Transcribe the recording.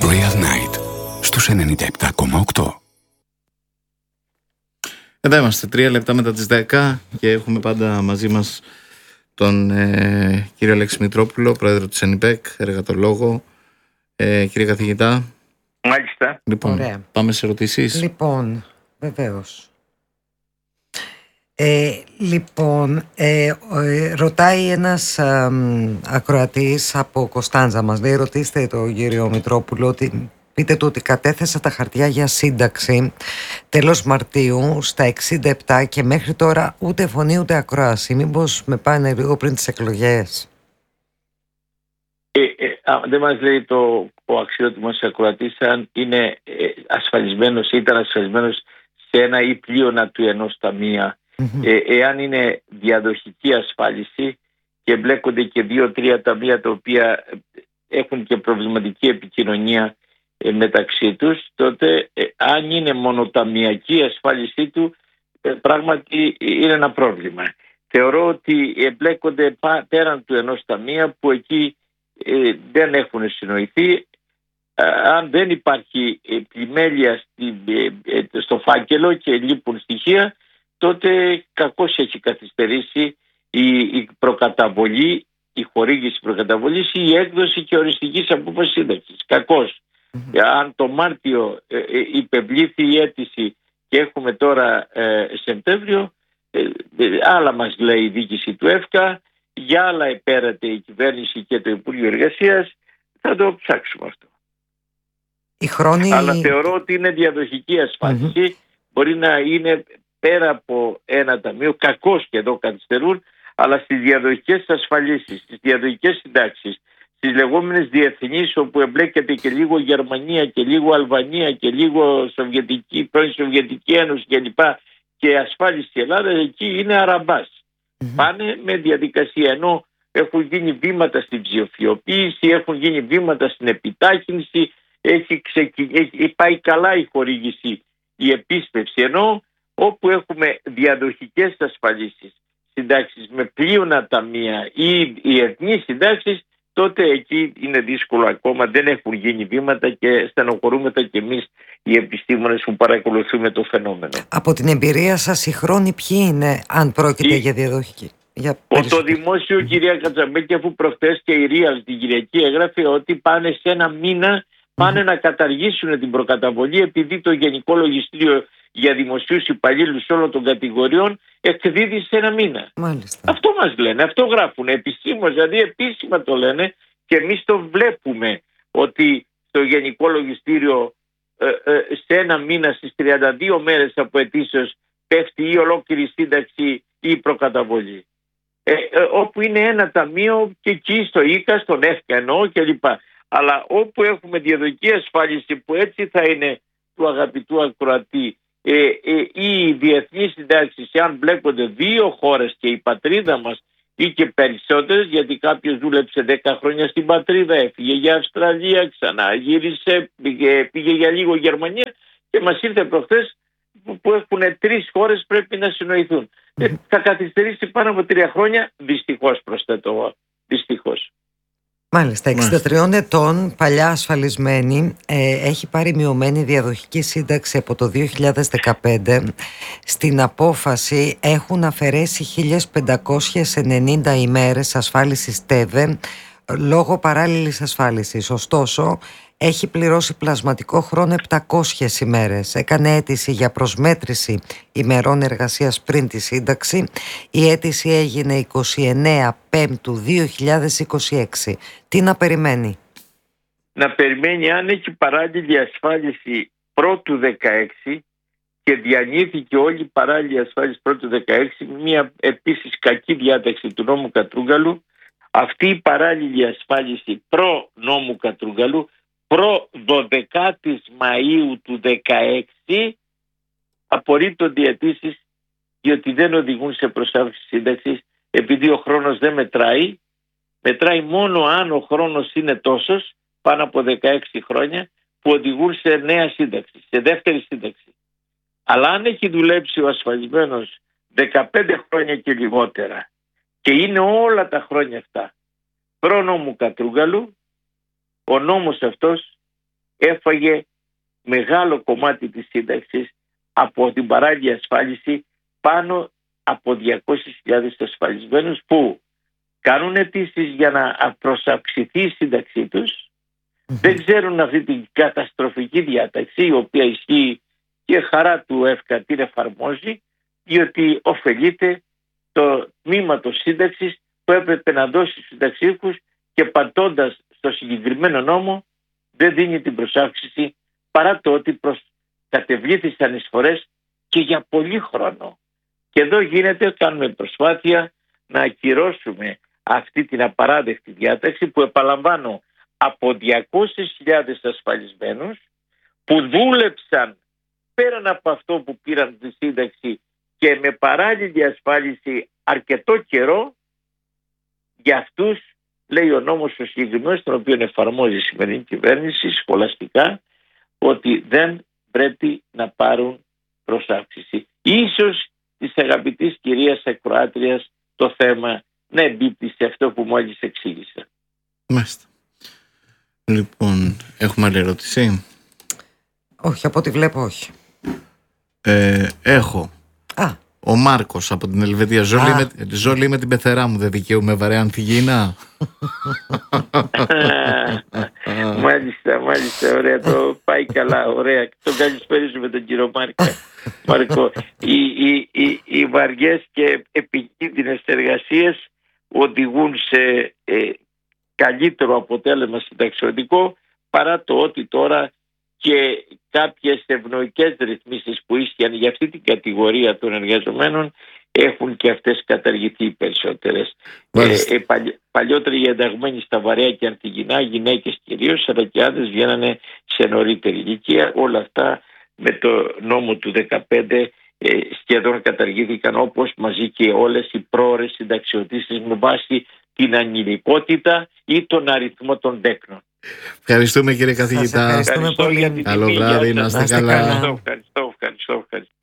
Real Night στους 97,8. Εδώ είμαστε 3 λεπτά μετά τις 10 και έχουμε πάντα μαζί μας τον κύριο Αλέξη Μητρόπουλο, πρόεδρο της ΕΝΙΠΕΚ, εργατολόγο. Κύριε καθηγητά. Μάλιστα. Λοιπόν, ωραία. Πάμε σε ερωτήσεις. Λοιπόν, βεβαίως. Ρωτάει ένας ακροατής από Κωνσταντζά, μας λέει: ρωτήστε τον κύριο Μητρόπουλο ότι πείτε του ότι κατέθεσα τα χαρτιά για σύνταξη τέλος Μαρτίου στα 67 και μέχρι τώρα ούτε φωνή ούτε ακρόαση. Μήπως με πάνε λίγο πριν τις εκλογές? Δεν μας λέει ο αξιότιμος ακροατής αν είναι ασφαλισμένος, ήταν ασφαλισμένος σε ένα ή πλείονα του ενός ταμεία. Εάν είναι διαδοχική ασφάλιση και μπλέκονται και 2-3 ταμεία τα οποία έχουν και προβληματική επικοινωνία μεταξύ τους, τότε αν είναι μονοταμιακή ασφάλισή του, πράγματι είναι ένα πρόβλημα. Θεωρώ ότι εμπλέκονται πέραν του ενός ταμεία που εκεί δεν έχουν συνοηθεί. Αν δεν υπάρχει πλημέλεια στο φάκελο και λείπουν στοιχεία, τότε κακώς έχει καθυστερήσει η προκαταβολή, η χορήγηση προκαταβολής ή η έκδοση και οριστικής απόφασης σύνταξης. Κακώς. Αν το Μάρτιο υπευλήθη η αίτηση και έχουμε τώρα Σεπτέμβριο, άλλα μας λέει η διοίκηση του ΕΦΚΑ, για άλλα επέρατε η κυβέρνηση και το Υπουργείο Εργασίας. Θα το ψάξουμε αυτό. Αλλά θεωρώ ότι είναι διαδοχική ασφάλιση. Μπορεί να είναι πέρα από ένα ταμείο, κακώς και εδώ καθυστερούν, αλλά στις διαδοχικές ασφαλίσεις, στις διαδοχικές συντάξεις, στις λεγόμενες διεθνείς, όπου εμπλέκεται και λίγο Γερμανία και λίγο Αλβανία και λίγο πρώην Σοβιετική Ένωση κλπ. Και ασφάλιση Ελλάδα, εκεί είναι αραμπάς. Πάνε με διαδικασία, ενώ έχουν γίνει βήματα στην ψηφιοποίηση, έχουν γίνει βήματα στην επιτάχυνση, έχει πάει καλά η χορήγηση, η επίσπευση, ενώ όπου έχουμε διαδοχικές ασφαλίσεις, συντάξεις με πλείονα ταμεία ή οι εθνείς συντάξεις, τότε εκεί είναι δύσκολο ακόμα, δεν έχουν γίνει βήματα και στενοχωρούμεθα και εμείς οι επιστήμονες που παρακολουθούμε το φαινόμενο. Από την εμπειρία σας, οι χρόνοι ποιοι είναι, αν πρόκειται για διαδοχική? Το δημόσιο, κυρία Κατσαμπέκη, αφού προχθές και η Ρία στην Κυριακή έγραφε ότι πάνε σε ένα μήνα να καταργήσουν την προκαταβολή, επειδή το Γενικό Λογιστήριο για δημοσίους υπαλλήλους όλων των κατηγοριών εκδίδει σε ένα μήνα. Μάλιστα. Αυτό μας λένε, αυτό γράφουν επισήμως, δηλαδή επίσημα το λένε και εμείς το βλέπουμε ότι το Γενικό Λογιστήριο σε ένα μήνα, στις 32 μέρες από αιτήσεως, πέφτει ή ολόκληρη σύνταξη ή προκαταβολή. Όπου είναι ένα ταμείο και εκεί στο ΙΚΑ, στον ΕΦΚΑ εννοώ κλπ. Αλλά όπου έχουμε διαδοχική ασφάλιση που έτσι θα είναι του αγαπητού ακροατή, οι διεθνείς συντάξεις, αν μπλέκονται 2 χώρες και η πατρίδα μας ή και περισσότερες, γιατί κάποιος δούλεψε 10 χρόνια στην πατρίδα, έφυγε για Αυστραλία, ξανά γύρισε, πήγε για λίγο Γερμανία και μας ήρθε προχθές που έχουν 3 χώρες πρέπει να συνοηθούν. Θα καθυστερήσει πάνω από 3 χρόνια, δυστυχώς προσθέτω, δυστυχώς. Μάλιστα, 63 ετών, παλιά ασφαλισμένη, έχει πάρει μειωμένη διαδοχική σύνταξη από το 2015. Στην απόφαση έχουν αφαιρέσει 1590 ημέρες ασφάλισης ΤΕΒΕ λόγω παράλληλης ασφάλισης. Ωστόσο, έχει πληρώσει πλασματικό χρόνο 700 ημέρες. Έκανε αίτηση για προσμέτρηση ημερών εργασίας πριν τη σύνταξη. Η αίτηση έγινε 29 Πέμπτου 2026. Τι να περιμένει? Να περιμένει, αν έχει παράλληλη ασφάλιση πρώτου 16 και διανύθηκε όλη η παράλληλη ασφάλιση πρώτου 16, μια επίσης κακή διάταξη του νόμου Κατρούγκαλου, αυτή η παράλληλη ασφάλιση προ νόμου Κατρούγκαλου προ 12 Μαΐου του 2016 απορρίπτονται οι αιτήσεις, διότι δεν οδηγούν σε προσάυξη σύνταξης, επειδή ο χρόνος δεν μετράει. Μετράει μόνο αν ο χρόνος είναι τόσος, πάνω από 16 χρόνια, που οδηγούν σε νέα σύνταξη, σε δεύτερη σύνταξη. Αλλά αν έχει δουλέψει ο ασφαλισμένος 15 χρόνια και λιγότερα και είναι όλα τα χρόνια αυτά προ νόμου Κατρούγκαλου, ο νόμος αυτός έφαγε μεγάλο κομμάτι της σύνταξης από την παράλληλη ασφάλιση, πάνω από 200.000 ασφαλισμένους που κάνουν αιτήσεις για να προσαυξηθεί η σύνταξή τους. Δεν ξέρουν αυτή την καταστροφική διάταξη, η οποία ισχύει και χαρά του ΕΦΚΑ την εφαρμόζει, διότι ωφελείται το τμήμα της σύνταξης που έπρεπε να δώσει στους συνταξίοικους και πατώντας στο συγκεκριμένο νόμο δεν δίνει την προσάυξηση, παρά το ότι κατεβλήθησαν εισφορές και για πολύ χρόνο. Και εδώ κάνουμε προσπάθεια να ακυρώσουμε αυτή την απαράδεκτη διάταξη που, επαναλαμβάνω, από 200.000 ασφαλισμένους που δούλεψαν πέραν από αυτό που πήραν τη σύνταξη και με παράλληλη ασφάλιση αρκετό καιρό, για αυτούς λέει ο νόμος ο συγκεκριμένος, τον οποίο εφαρμόζει η σημερινή κυβέρνηση σχολαστικά, ότι δεν πρέπει να πάρουν προσάυξηση. Ίσως της αγαπητής κυρίας ακροάτριας το θέμα να εμπίπτει σε αυτό που μόλις εξήγησα. Μάλιστα. Λοιπόν, έχουμε άλλη ερώτηση? Όχι, από ό,τι βλέπω όχι. Έχω. Ο Μάρκος από την Ελβετία. Ζω με την πεθερά μου, δεν δικαιούμαι βαρέα ανθυγιεινά? Μάλιστα, ωραία, το πάει καλά, ωραία. Τον καλησπέριζουμε τον κύριο Μάρκο. Οι βαριές και επικίνδυνες εργασίες οδηγούν σε καλύτερο αποτέλεσμα συνταξιωτικό, παρά το ότι τώρα και κάποιες ευνοϊκές ρυθμίσεις που ίσχυαν για αυτή την κατηγορία των εργαζομένων έχουν και αυτές καταργηθεί οι περισσότερες. Παλιότερα οι ενταγμένοι στα βαρέα και ανθυγιεινά, γυναίκες κυρίως, αλλά και άντρες, βγαίνανε σε νωρίτερη ηλικία. Όλα αυτά με το νόμο του 2015 σχεδόν καταργήθηκαν, όπως μαζί και όλες οι πρόορες συνταξιοδοτήσεις με βάση την ανηλικότητα ή τον αριθμό των τέκνων. Ευχαριστούμε, κύριε καθηγητά. Ευχαριστούμε πολύ. Καλό βράδυ, να είστε καλά. Ευχαριστώ.